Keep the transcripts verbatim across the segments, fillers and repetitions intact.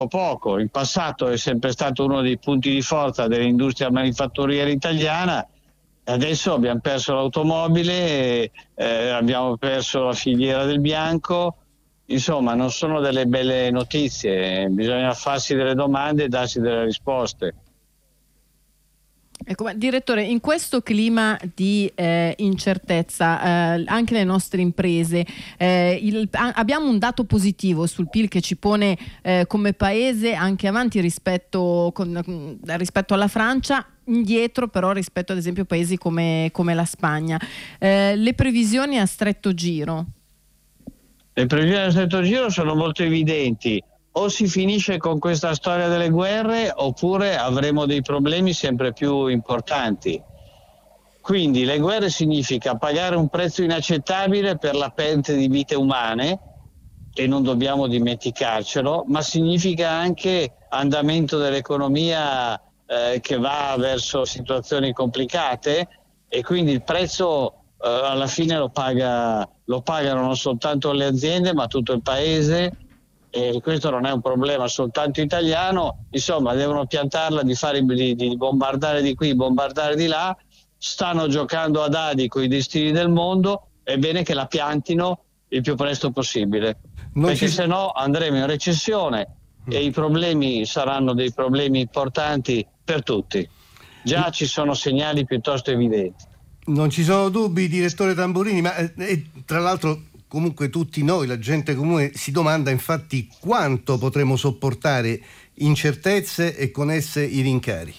poco. In passato è sempre stato uno dei punti di forza dell'industria manifatturiera italiana. Adesso abbiamo perso l'automobile, eh, abbiamo perso la filiera del bianco. Insomma, non sono delle belle notizie, bisogna farsi delle domande e darsi delle risposte. Ecco, ma direttore, in questo clima di eh, incertezza eh, anche le nostre imprese, eh, il, a, abbiamo un dato positivo sul P I L che ci pone eh, come paese anche avanti rispetto, con, rispetto alla Francia, indietro però rispetto ad esempio a paesi come, come la Spagna. Eh, le previsioni a stretto giro? Le previsioni a stretto giro sono molto evidenti. O si finisce con questa storia delle guerre oppure avremo dei problemi sempre più importanti. Quindi le guerre significa pagare un prezzo inaccettabile per la perdita di vite umane, e non dobbiamo dimenticarcelo, ma significa anche andamento dell'economia eh, che va verso situazioni complicate, e quindi il prezzo eh, alla fine lo paga, lo pagano non soltanto le aziende ma tutto il paese. E questo non è un problema soltanto italiano. Insomma, devono piantarla di fare di, di bombardare di qui, bombardare di là. Stanno giocando a dadi con i destini del mondo, è bene che la piantino il più presto possibile, non perché ci... se no andremo in recessione mm. e i problemi saranno dei problemi importanti per tutti. Già mm. ci sono segnali piuttosto evidenti. Non ci sono dubbi, direttore Tamburini, ma eh, tra l'altro comunque tutti noi, la gente comune, si domanda infatti quanto potremo sopportare incertezze e con esse i rincari.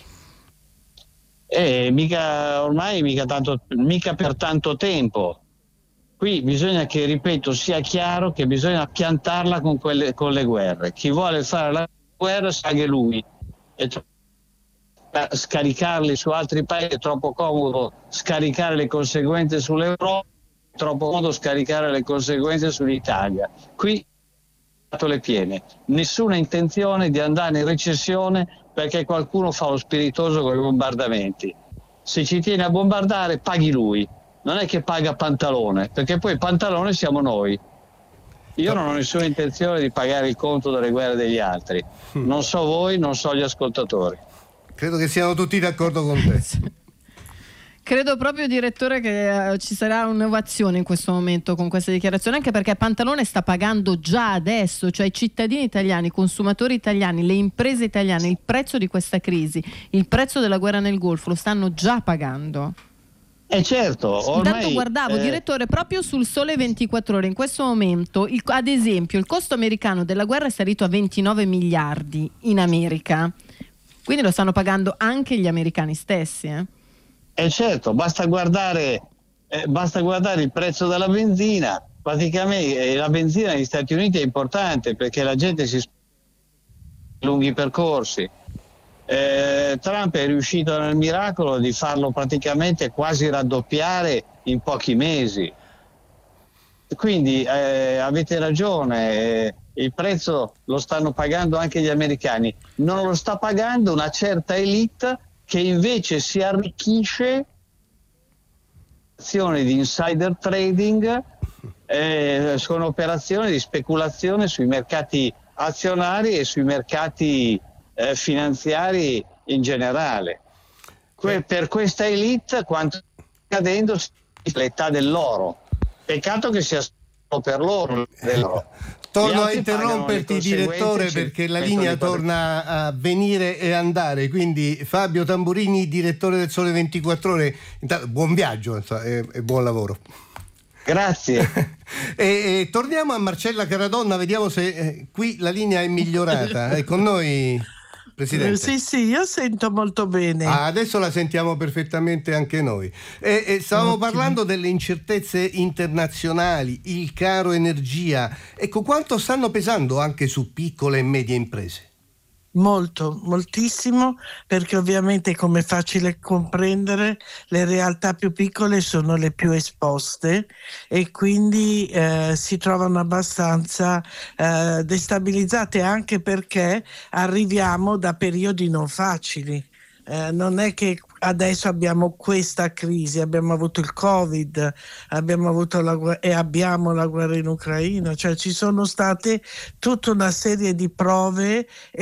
Eh, mica ormai mica, tanto, mica per tanto tempo. Qui bisogna che, ripeto, sia chiaro che bisogna piantarla con, quelle, con le guerre. Chi vuole fare la guerra sa che lui è troppo, scaricarli su altri paesi, è troppo comodo scaricare le conseguenze sull'Europa, troppo comodo scaricare le conseguenze sull'Italia. Qui le piene, nessuna intenzione di andare in recessione perché qualcuno fa lo spiritoso con i bombardamenti. Se ci tiene a bombardare paghi lui, non è che paga Pantalone, perché poi Pantalone siamo noi. Io non ho nessuna intenzione di pagare il conto delle guerre degli altri, non so voi, non so gli ascoltatori. Credo che siano tutti d'accordo con te. Credo proprio, direttore, che uh, ci sarà un'ovazione in questo momento con questa dichiarazione, anche perché Pantalone sta pagando già adesso, cioè i cittadini italiani, i consumatori italiani, le imprese italiane, il prezzo di questa crisi, il prezzo della guerra nel Golfo lo stanno già pagando. Eh certo, ormai, intanto guardavo, eh... direttore, proprio sul Sole ventiquattro Ore in questo momento, il, ad esempio, il costo americano della guerra è salito a ventinove miliardi in America, quindi lo stanno pagando anche gli americani stessi, eh? Eh certo, basta guardare, eh, basta guardare il prezzo della benzina. Praticamente eh, la benzina negli Stati Uniti è importante perché la gente si sposta lunghi percorsi. Eh, Trump è riuscito nel miracolo di farlo praticamente quasi raddoppiare in pochi mesi. Quindi eh, avete ragione, eh, il prezzo lo stanno pagando anche gli americani. Non lo sta pagando una certa elite che invece si arricchisce azioni di insider trading, eh, sono operazioni di speculazione sui mercati azionari e sui mercati eh, finanziari in generale. Que- per questa elite quanto sta accadendo è l'età dell'oro. Peccato che sia solo per loro dell'oro. Torno a interromperti, direttore, perché la linea torna a venire e andare. Quindi Fabio Tamburini, direttore del Sole ventiquattro Ore, intanto, buon viaggio e, e buon lavoro. Grazie. e, e torniamo a Marcella Caradonna, vediamo se eh, qui la linea è migliorata. È con noi, Presidente? Sì, sì, io sento molto bene. Ah, adesso la sentiamo perfettamente anche noi. E, e stavamo Ottimo. parlando delle incertezze internazionali, il caro energia. Ecco, quanto stanno pesando anche su piccole e medie imprese? Molto, moltissimo, perché ovviamente, come è facile comprendere, le realtà più piccole sono le più esposte e quindi eh, si trovano abbastanza eh, destabilizzate, anche perché arriviamo da periodi non facili. Eh, non è che adesso abbiamo questa crisi, abbiamo avuto il Covid, abbiamo avuto la, e abbiamo la guerra in Ucraina, cioè ci sono state tutta una serie di prove